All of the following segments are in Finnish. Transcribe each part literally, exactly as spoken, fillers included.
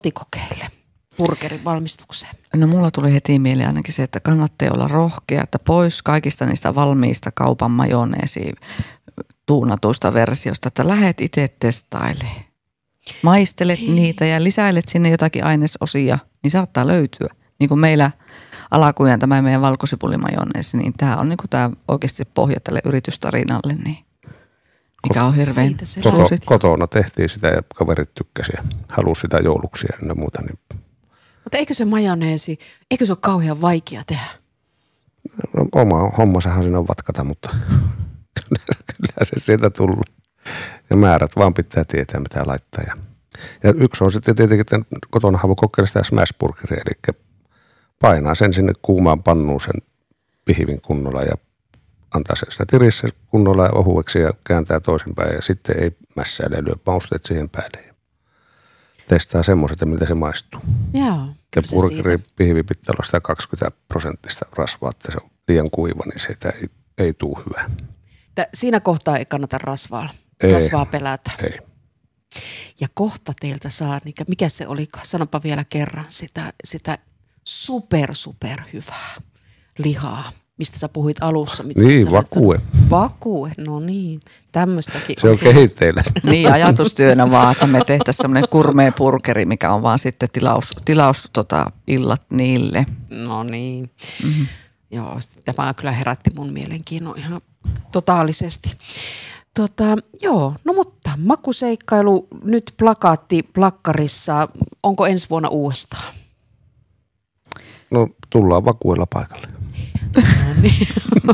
kotikokeille burgerin valmistukseen? No mulla tuli heti mieleen ainakin se, että kannattaa olla rohkea, että pois kaikista niistä valmiista kaupan majoneesiin tuunatuista versiosta, että lähet itse testailemaan. Maistelet Hei. niitä ja lisäilet sinne jotakin ainesosia, niin saattaa löytyä. Niin kuin meillä alakujan tämä meidän valkosipulimajoneesi, niin tämä on niin kuin tämä oikeasti pohja tälle yritystarinalle, niin mikä on hirveän suosittu. Kotona tehtiin sitä ja kaverit tykkäsi ja halusi sitä jouluksi ja ynnä muuta. Niin. Mutta eikö se majoneesi, eikö se ole kauhean vaikea tehdä? No, oma hommasahan siinä on vatkata, mutta kyllä se sieltä tullut. Ja määrät vaan pitää tietää, mitä laittaa. Ja, ja yksi on sitten tietenkin, että kotona voi kokeilla sitä smashburgeria, eli painaa sen sinne kuumaan pannuun sen pihvin kunnolla ja antaa sen siinä tirissä kunnolla ja ohueksi ja kääntää toisinpäin ja sitten ei mässäile ja lyö mausteet siihen päälle. Ja testaa semmoiset, että miltä se maistuu. Joo. Ja burgerin pihvi pitää olla sitä kaksikymmentä prosenttista rasvaa, että se on liian kuiva, niin sitä ei, ei tule hyvää. Siinä kohtaa ei kannata rasvaa, ei, rasvaa pelätä. Ei. Ja kohta teiltä saa, mikä se oli, sanopa vielä kerran, sitä, sitä super super hyvää lihaa, mistä sä puhuit alussa. Niin, vakue. Vakue, no niin, tämmöistäkin. Se on kehitteillä. Niin, ajatustyönä vaan, että me tehtäisiin semmoinen gourmet burgeri, mikä on vaan sitten tilaus, tilaus tota, illat niille. No niin, mm-hmm. Joo, tämä kyllä herätti mun mielenkiinnon ihan totaalisesti. Tota, joo, no mutta makuseikkailu nyt plakaatti plakkarissa, onko ensi vuonna uudestaan? No tullaan vakuilla paikalle. No niin.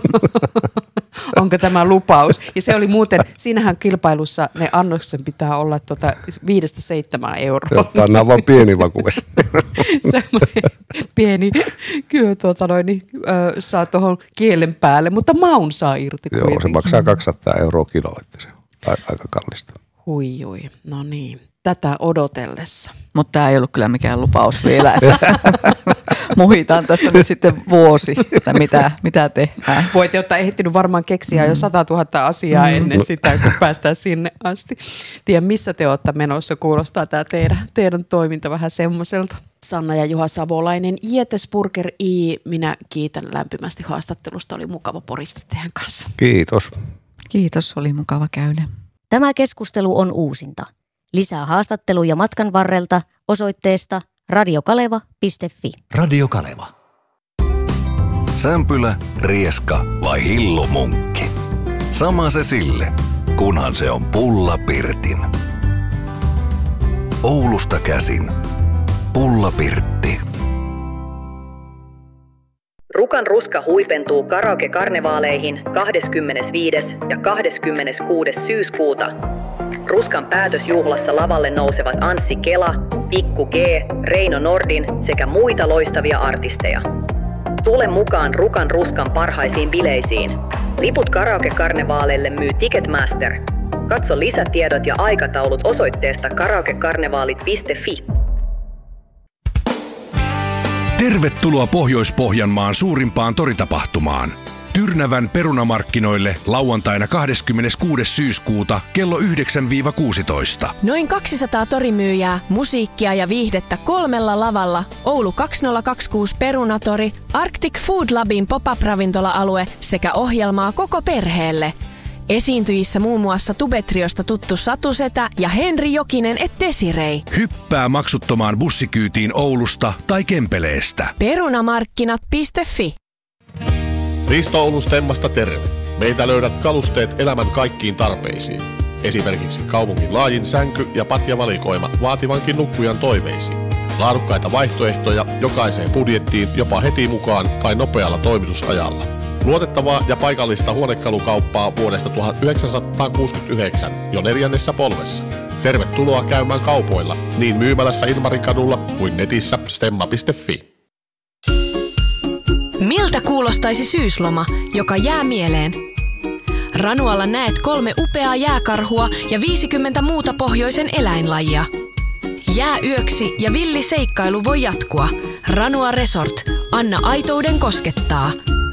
Onko tämä lupaus? Ja se oli muuten, siinähän kilpailussa ne annoksen pitää olla tota viidestä seitsemään euroa. Tämä on vaan pieni vakuus. Semmoinen pieni, kyllä tuota noin, niin, äh, saa tuohon kielen päälle, mutta maun saa irti. Joo, kuitenkin. Se maksaa kaksisataa euroa kilo, että se on aika kallista. Hui jui, no niin. Tätä odotellessa. Mutta tämä ei ollut kyllä mikään lupaus vielä. Muhitaan tässä nyt sitten vuosi, että mitä, mitä tehdään. Voitte ottaa ehtinyt varmaan keksiä mm. jo satatuhatta asiaa mm. ennen sitä, kun päästään sinne asti. Tiedän, missä te olette menossa. Kuulostaa tämä teidän, teidän toiminta vähän semmoiselta. Sanna ja Juha Savolainen, Ietesburger I. Minä kiitän lämpimästi haastattelusta. Oli mukava porista teidän kanssa. Kiitos. Kiitos, oli mukava käydä. Tämä keskustelu on uusinta. Lisää haastatteluja matkan varrelta osoitteesta radiokaleva piste fi. Radio Kaleva. Sämpylä, rieska vai hillomunkki? Sama se sille, kunhan se on Pulla Pirtin. Oulusta käsin. Pulla Pirtti. Rukan ruska huipentuu karaoke-karnevaaleihin kahdeskymmenesviides ja kahdeskymmeneskuudes syyskuuta. Ruskan päätösjuhlassa lavalle nousevat Anssi Kela, Pikku G, Reino Nordin sekä muita loistavia artisteja. Tule mukaan Rukan ruskan parhaisiin bileisiin. Liput karaoke-karnevaaleille myy Ticketmaster. Katso lisätiedot ja aikataulut osoitteesta karaokekarnevaalit piste fi. Tervetuloa Pohjois-Pohjanmaan suurimpaan toritapahtumaan. Tyrnävän perunamarkkinoille lauantaina kahdeskymmeneskuudes syyskuuta kello yhdeksän kuusitoista. Noin kaksisataa torimyyjää, musiikkia ja viihdettä kolmella lavalla. Oulu kaksituhattakaksikymmentäkuusi Perunatori, Arctic Food Labin pop-up-ravintola-alue sekä ohjelmaa koko perheelle. Esiintyjissä muun muassa Tubetriosta tuttu Satu Setä ja Henri Jokinen et Desirei. Hyppää maksuttomaan bussikyytiin Oulusta tai Kempeleestä. Perunamarkkinat piste fi. Risto Oulun Stemmasta terve. Meiltä löydät kalusteet elämän kaikkiin tarpeisiin. Esimerkiksi kaupungin laajin sänky- ja patjavalikoima vaativankin nukkujan toiveisiin. Laadukkaita vaihtoehtoja jokaiseen budjettiin jopa heti mukaan tai nopealla toimitusajalla. Luotettavaa ja paikallista huonekalukauppaa vuodesta tuhatyhdeksänsataakuusikymmentäyhdeksän jo neljännessä polvessa. Tervetuloa käymään kaupoilla niin myymälässä Ilmarin kadulla kuin netissä stemma piste fi. Miltä kuulostaisi syysloma, joka jää mieleen? Ranualla näet kolme upeaa jääkarhua ja viisikymmentä muuta pohjoisen eläinlajia. Jää yöksi ja villi seikkailu voi jatkua. Ranua Resort. Anna aitouden koskettaa.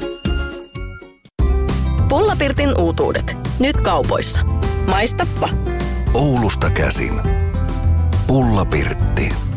Pulla Pirtin uutuudet. Nyt kaupoissa. Maistappa. Oulusta käsin. Pulla Pirtti.